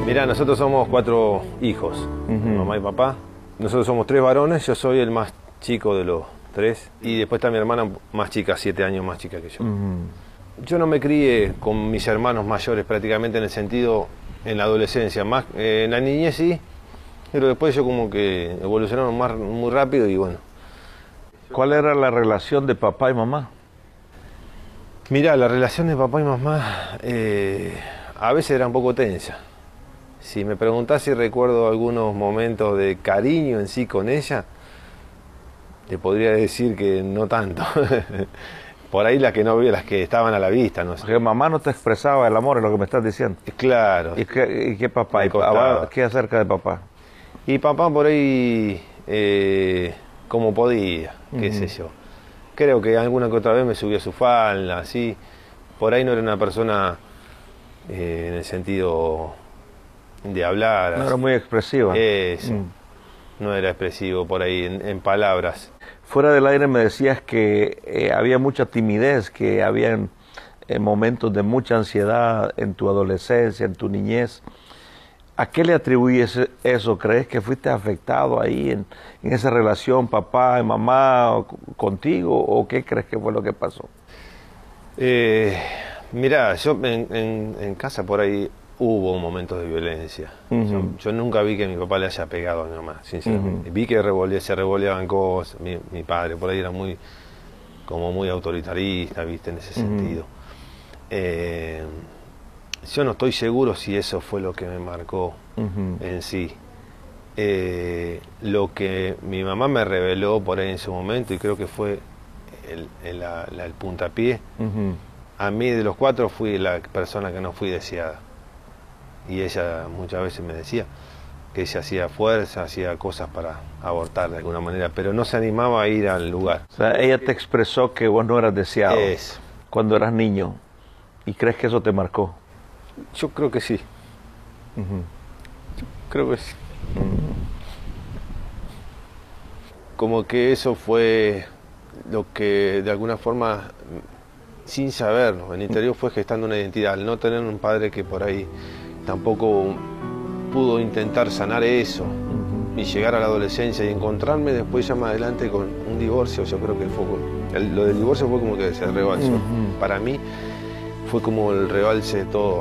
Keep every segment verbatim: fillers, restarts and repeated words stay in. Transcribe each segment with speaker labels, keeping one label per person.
Speaker 1: Mirá, nosotros somos cuatro hijos, uh-huh. mamá y papá. Nosotros somos tres varones, yo soy el más chico de los tres. Y después está mi hermana más chica, siete años más chica que yo. Uh-huh. Yo no me crié con mis hermanos mayores prácticamente en el sentido, en la adolescencia. Más eh, en la niñez sí, pero después yo como que evolucionaron más, muy rápido y bueno.
Speaker 2: ¿Cuál era la relación de papá y mamá?
Speaker 1: Mirá, la relación de papá y mamá eh, a veces era un poco tensa. Si me preguntás si recuerdo algunos momentos de cariño en sí con ella, te podría decir que no tanto. Por ahí las que no vi, las que estaban a la vista, no sé.
Speaker 2: Porque mamá no te expresaba el amor, es lo que me estás diciendo.
Speaker 1: Claro.
Speaker 2: ¿Y qué, y qué papá? ¿Y papá? ¿Qué acerca de papá?
Speaker 1: Y papá por ahí, eh, como podía, qué uh-huh. sé yo. Creo que alguna que otra vez me subía a su falda, así. Por ahí no era una persona eh, en el sentido de hablar.
Speaker 2: No así. Era muy expresiva.
Speaker 1: Eso. Mm. No era expresivo por ahí en, en palabras.
Speaker 2: Fuera del aire me decías que eh, había mucha timidez, que había eh, momentos de mucha ansiedad en tu adolescencia, en tu niñez. ¿A qué le atribuyes eso? ¿Crees que fuiste afectado ahí en, en esa relación papá y mamá contigo? ¿O qué crees que fue lo que pasó?
Speaker 1: Eh, mirá, yo en, en, en casa por ahí hubo momentos de violencia. Uh-huh. yo, yo nunca vi que mi papá le haya pegado a mi mamá, sinceramente. Uh-huh. Vi que revolea, se revoleaban cosas. Mi, mi padre por ahí era muy, como muy autoritarista, viste, en ese uh-huh. sentido. Eh, Yo no estoy seguro si eso fue lo que me marcó uh-huh. en sí. Eh, lo que mi mamá me reveló por ahí en su momento, y creo que fue el, el, la, la, el puntapié, uh-huh. a mí de los cuatro fui la persona que no fui deseada. Y ella muchas veces me decía que ella hacía fuerza, hacía cosas para abortar de alguna manera, pero no se animaba a ir al lugar.
Speaker 2: O sea, ella te expresó que vos no eras deseado
Speaker 1: es.
Speaker 2: cuando eras niño. ¿Y crees que eso te marcó?
Speaker 1: Yo creo que sí. Uh-huh. Yo creo que sí. Uh-huh. Como que eso fue lo que de alguna forma, sin saberlo, en el interior fue gestando una identidad. Al no tener un padre que por ahí tampoco pudo intentar sanar eso uh-huh. y llegar a la adolescencia y encontrarme después ya más adelante con un divorcio, yo creo que el foco, el, lo del divorcio fue como que se rebalsó. Uh-huh. Para mí fue como el rebalse de todo.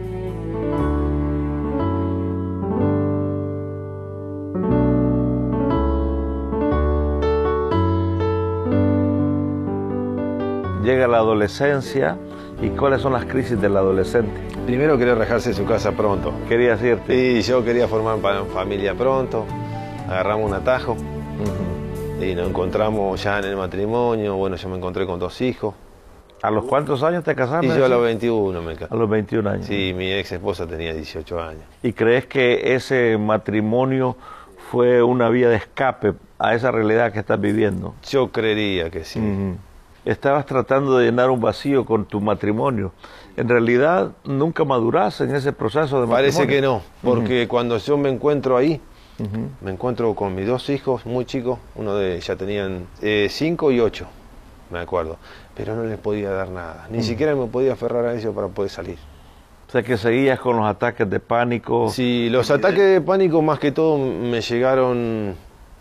Speaker 2: Llega la adolescencia, ¿y cuáles son las crisis del adolescente?
Speaker 1: Primero quería rajarse de su casa pronto.
Speaker 2: ¿Querías irte?
Speaker 1: Y yo quería formar familia pronto, agarramos un atajo uh-huh. y nos encontramos ya en el matrimonio. Bueno, yo me encontré con dos hijos.
Speaker 2: ¿A los cuántos años te casaste?
Speaker 1: Y yo a los veintiuno me casé.
Speaker 2: A los veintiún años.
Speaker 1: Sí, mi ex esposa tenía dieciocho años.
Speaker 2: ¿Y crees que ese matrimonio fue una vía de escape a esa realidad que estás viviendo?
Speaker 1: Yo creería que sí.
Speaker 2: Uh-huh. Estabas tratando de llenar un vacío con tu matrimonio. En realidad, nunca maduraste en ese proceso de matrimonio.
Speaker 1: Parece que no, porque uh-huh. cuando yo me encuentro ahí, uh-huh. me encuentro con mis dos hijos muy chicos, uno de ya tenían eh, cinco y ocho, me acuerdo, pero no les podía dar nada, ni uh-huh. siquiera me podía aferrar a ellos para poder salir.
Speaker 2: O sea, que seguías con los ataques de pánico.
Speaker 1: Sí, los ataques de pánico más que todo me llegaron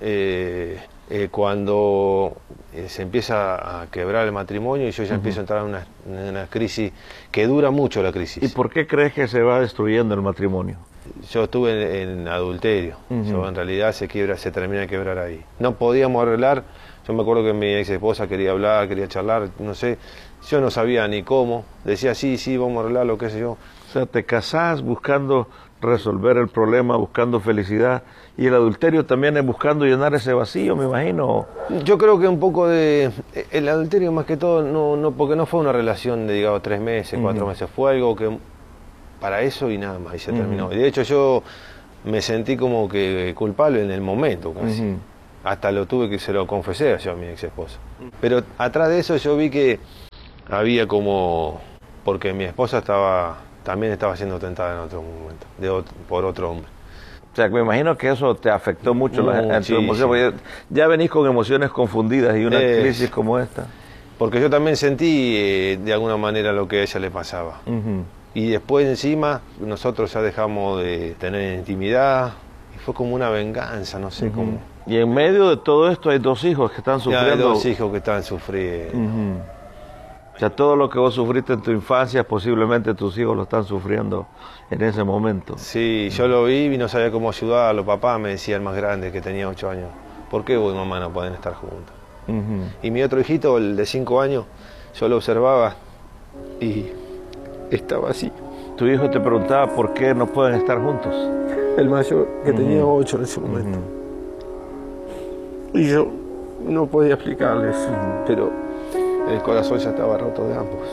Speaker 1: eh, eh, cuando eh, se empieza a quebrar el matrimonio y yo ya uh-huh. empiezo a entrar en una, en una crisis que dura mucho la crisis.
Speaker 2: ¿Y por qué crees que se va destruyendo el matrimonio?
Speaker 1: Yo estuve en, en adulterio, uh-huh. yo en realidad se quiebra, se termina de quebrar ahí. No podíamos arreglar, yo me acuerdo que mi ex esposa quería hablar, quería charlar, no sé, yo no sabía ni cómo, decía sí, sí, vamos a arreglarlo, qué sé yo.
Speaker 2: O sea, te casás buscando resolver el problema, buscando felicidad, y el adulterio también es buscando llenar ese vacío, me imagino.
Speaker 1: Yo creo que un poco de... El adulterio más que todo, no, no porque no fue una relación de, digamos, tres meses, uh-huh. cuatro meses, fue algo que para eso y nada más, y se uh-huh. terminó. Y de hecho yo me sentí como que culpable en el momento, casi. Uh-huh. Hasta lo tuve que, se lo confesé yo a mi ex esposa. Pero atrás de eso yo vi que había como... Porque mi esposa estaba... también estaba siendo tentada en otro momento, de otro, por otro hombre.
Speaker 2: O sea, que me imagino que eso te afectó mucho la, en tu emoción, porque ya venís con emociones confundidas y una es, crisis como esta.
Speaker 1: Porque yo también sentí eh, de alguna manera lo que a ella le pasaba. Uh-huh. Y después encima nosotros ya dejamos de tener intimidad y fue como una venganza, no sé uh-huh. cómo.
Speaker 2: Y en medio de todo esto hay dos hijos que están sufriendo.
Speaker 1: Ya hay dos hijos que están sufriendo.
Speaker 2: Uh-huh. O sea, todo lo que vos sufriste en tu infancia, posiblemente tus hijos lo están sufriendo en ese momento.
Speaker 1: Sí, yo lo vi y no sabía cómo ayudarlo. Papá me decía el más grande, que tenía ocho años, ¿por qué vos y mamá no pueden estar juntos? Uh-huh. Y mi otro hijito, el de cinco años, yo lo observaba y estaba así.
Speaker 2: Tu hijo te preguntaba por qué no pueden estar juntos.
Speaker 1: El mayor, que uh-huh. tenía ocho en ese momento. Uh-huh. Y yo no podía explicarles, uh-huh. pero el corazón ya estaba roto de ambos.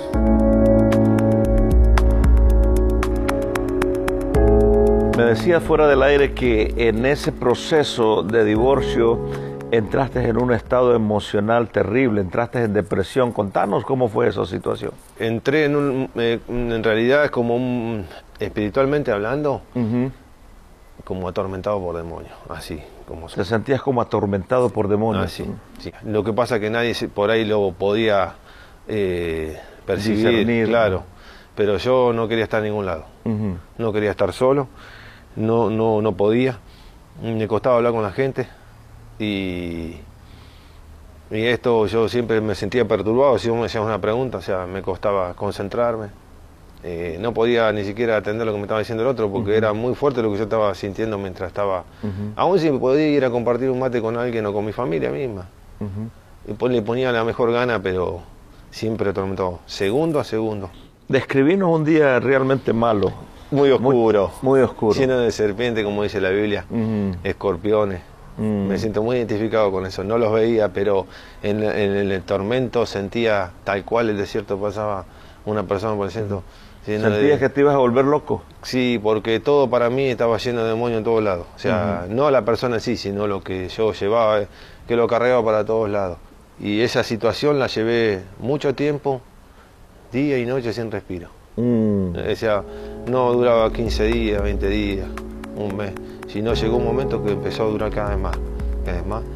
Speaker 2: Me decías fuera del aire que en ese proceso de divorcio entraste en un estado emocional terrible, entraste en depresión. Contanos cómo fue esa situación.
Speaker 1: Entré en un, eh, en realidad como un, espiritualmente hablando, uh-huh. como atormentado por demonios, así. Como
Speaker 2: ¿Te sentías como atormentado por demonios?
Speaker 1: Ah, sí, sí. Lo que pasa es que nadie por ahí lo podía eh, percibir, discernir, claro, pero yo no quería estar en ningún lado, uh-huh. no quería estar solo, no, no, no podía, me costaba hablar con la gente. Y, y esto yo siempre me sentía perturbado, si vos me hacías una pregunta, o sea, me costaba concentrarme, eh, no podía ni siquiera atender lo que me estaba diciendo el otro, porque uh-huh. era muy fuerte lo que yo estaba sintiendo mientras estaba, uh-huh. aún si podía ir a compartir un mate con alguien o con mi familia misma, uh-huh. y pues le ponía la mejor gana, pero siempre atormentado, segundo a segundo.
Speaker 2: Describinos un día realmente malo.
Speaker 1: Muy oscuro,
Speaker 2: muy, muy oscuro,
Speaker 1: lleno de serpientes, como dice la Biblia, uh-huh. escorpiones. Mm. Me siento muy identificado con eso. No los veía, pero en, en el tormento sentía tal cual el desierto pasaba una persona por el desierto.
Speaker 2: ¿Sentías de... que te ibas a volver loco?
Speaker 1: Sí, porque todo para mí estaba lleno de demonios en todos lados. O sea, uh-huh. no la persona en sí, sino lo que yo llevaba, que lo cargaba para todos lados. Y esa situación la llevé mucho tiempo, día y noche sin respiro. Mm. O sea, no duraba quince días, veinte días, un mes. Si no, llegó un momento que empezó a durar cada vez más, cada vez más.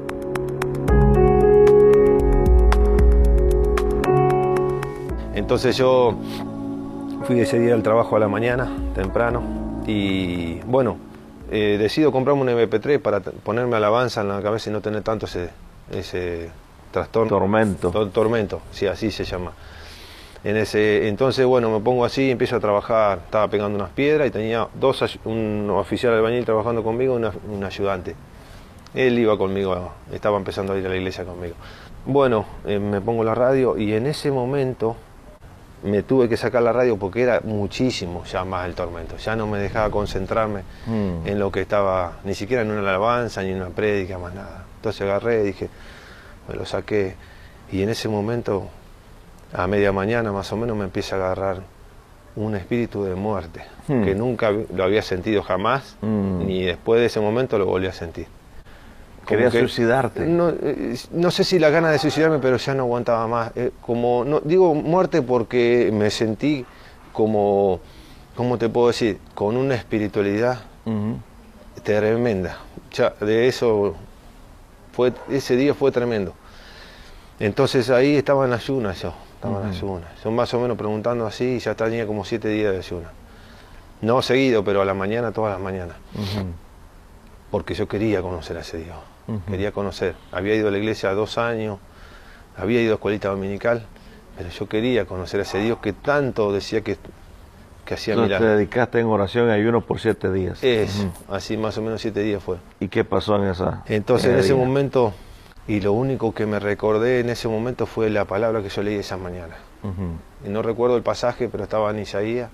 Speaker 1: Entonces yo fui ese día al trabajo a la mañana, temprano, y bueno, eh, decido comprarme un eme pe tres para ponerme alabanza en la cabeza y no tener tanto ese, ese trastorno.
Speaker 2: Tormento.
Speaker 1: To tormento, sí, así se llama. En ese, entonces, bueno, me pongo así, empiezo a trabajar, estaba pegando unas piedras y tenía dos, un oficial albañil trabajando conmigo y una, un ayudante. Él iba conmigo, estaba empezando a ir a la iglesia conmigo. Bueno, eh, me pongo la radio y en ese momento me tuve que sacar la radio porque era muchísimo ya más el tormento. Ya no me dejaba concentrarme mm. en lo que estaba, ni siquiera en una alabanza, ni en una prédica, más nada. Entonces agarré, dije, me lo saqué y en ese momento... A media mañana más o menos me empieza a agarrar un espíritu de muerte, hmm. que nunca lo había sentido jamás, hmm. ni después de ese momento lo volví a sentir.
Speaker 2: ¿Querías suicidarte?
Speaker 1: No, no sé si la gana de suicidarme, pero ya no aguantaba más. Eh, como no digo muerte porque me sentí como, ¿cómo te puedo decir? Con una espiritualidad uh-huh. tremenda. Ya, de eso, fue, ese día fue tremendo. Entonces ahí estaba en ayunas yo. Estaba en ayunas. Yo más o menos preguntando así, ya tenía como siete días de ayunas. No seguido, pero a la mañana, todas las mañanas. Uh-huh. Porque yo quería conocer a ese Dios. Uh-huh. Quería conocer. Había ido a la iglesia dos años, había ido a escuelita dominical, pero yo quería conocer a ese Dios que tanto decía que, que hacía milagros.
Speaker 2: Te dedicaste en oración y ayuno por siete días.
Speaker 1: Eso, uh-huh. así más o menos siete días fue.
Speaker 2: ¿Y qué pasó en esa?
Speaker 1: Entonces en ese día? momento... Y lo único que me recordé en ese momento fue la palabra que yo leí esa mañana. Uh-huh. Y no recuerdo el pasaje, pero estaba en Isaías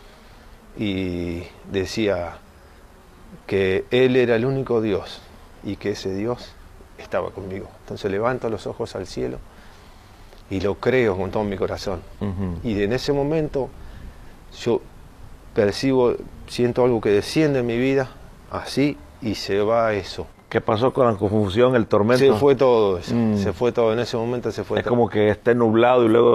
Speaker 1: y decía que Él era el único Dios y que ese Dios estaba conmigo. Entonces levanto los ojos al cielo y lo creo con todo mi corazón. Uh-huh. Y en ese momento yo percibo, siento algo que desciende en mi vida, así, y se va eso.
Speaker 2: ¿Qué pasó con la confusión, el tormento?
Speaker 1: Se fue todo eso, mm. se fue todo, en ese momento se fue
Speaker 2: es
Speaker 1: todo.
Speaker 2: Es como que esté nublado y luego